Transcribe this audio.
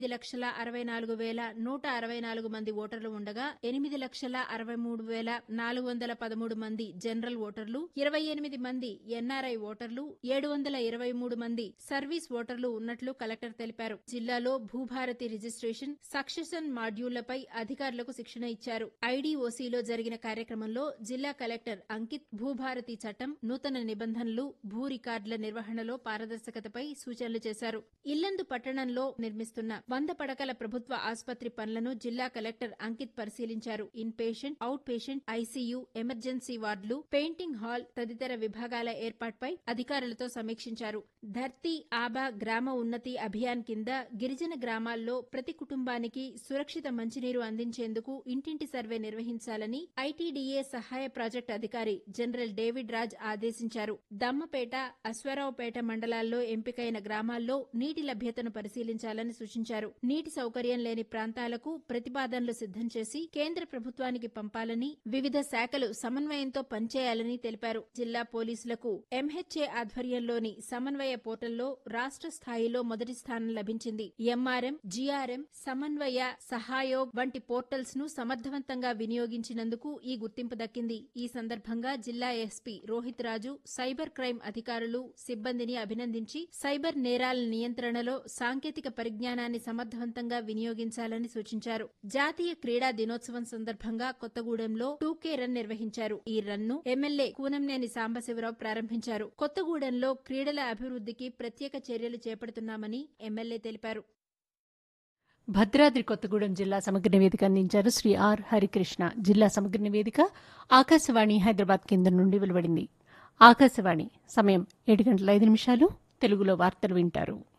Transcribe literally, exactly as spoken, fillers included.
ఎనిమిది లక్షల అరవై నాలుగు వేల నూట అరవై నాలుగు మంది ఓటర్లు ఉండగా ఎనిమిది లక్షల అరవై మూడు వేల నాలుగు వందల పదమూడు మంది జనరల్ ఓటర్లు, ఇరవై ఎనిమిది మంది ఎన్ఆర్ఐ ఓటర్లు, ఏడు వందల ఇరవై మూడు మంది సర్వీస్ ఓటర్లు ఉన్నట్లు కలెక్టర్ తెలిపారు. జిల్లాలో భూభారతి రిజిస్ట్రేషన్, సక్సెషన్ మాడ్యూళ్లపై అధికారులకు శిక్షణ ఇచ్చారు. ఐడీఓసీలో జరిగిన కార్యక్రమంలో జిల్లా కలెక్టర్ అంకిత్ భూభారతి చట్టం, నూతన నిబంధనలు, భూ రికార్డుల నిర్వహణలో పారదర్శకతపై సూచనలు చేశారు. ఇల్లందు పట్టణంలో నిర్మిస్తున్న వంద పడకల ప్రభుత్వ ఆసుపత్రి పనులను జిల్లా కలెక్టర్ అంకిత్ పరిశీలించారు. In patient, out patient, ICU, emergency వార్డులు, పెయింటింగ్ హాల్ తదితర విభాగాల ఏర్పాటుపై అధికారులతో సమీక్షించారు. ధర్తీ ఆబా గ్రామ ఉన్నతి అభియాన్ కింద గిరిజన గ్రామాల్లో ప్రతి కుటుంబానికి సురక్షిత మంచినీరు అందించేందుకు ఇంటింటి సర్వే నిర్వహించాలని ఐటీడీఏ సహాయ ప్రాజెక్టు అధికారి జనరల్ డేవిడ్ రాజ్ ఆదేశించారు. దమ్మపేట, అశ్వారావుపేట మండలాల్లో ఎంపికైన గ్రామాల్లో నీటి లభ్యతను పరిశీలించాలని సూచించారు. నీటి సౌకర్యం లేని ప్రాంతాలకు ప్రతిపాదనలు సిద్ధం చేసి కేంద్ర ప్రభుత్వానికి పంపాలని, వివిధ శాఖలు సమన్వయంతో పనిచేయాలని తెలిపారు. జిల్లా పోలీసులకు ఎంహెచ్ఏ ఆధ్వర్యంలోని సమన్వయ పోర్టల్లో రాష్ట్ర స్థాయిలో మొదటి స్థానం లభించింది. ఎంఆర్ఎం, జీఆర్ఎం, సమన్వయ, సహాయోగ్ వంటి పోర్టల్స్ ను సమర్థవంతంగా వినియోగించినందుకు ఈ గుర్తింపు దక్కింది. ఈ సందర్భంగా జిల్లా ఎస్పీ రోహిత్ రాజు సైబర్ క్రైమ్ అధికారులు, సిబ్బందిని అభినందించి సైబర్ నేరాల నియంత్రణలో సాంకేతిక పరిజ్ఞానాన్ని సమర్థవంతంగా వినియోగించాలని సూచించారు. జాతీయ క్రీడా దినోత్సవం సందర్భంగా కొత్తగూడెంలో టూకే రన్ నిర్వహించారు. ఈ రన్ ను ఎమ్మెల్యే కూనంనేని సాంబశివరావు ప్రారంభించారు. కొత్తగూడెంలో క్రీడల అభివృద్ధికి ప్రత్యేక చర్యలు చేపడుతున్నామని ఎమ్మెల్యే తెలిపారు. భద్రాద్రి కొత్తగూడెం జిల్లా సమగ్ర నివేదిక అందించారు శ్రీ ఆర్ హరికృష్ణ. జిల్లా సమగ్ర నివేదిక ఆకాశవాణి హైదరాబాద్ కేంద్రం నుండి వెలువడింది. ఆకాశవాణి సమయం ఏడు గంటల ఐదు నిమిషాలు. తెలుగులో వార్తలు వింటారు.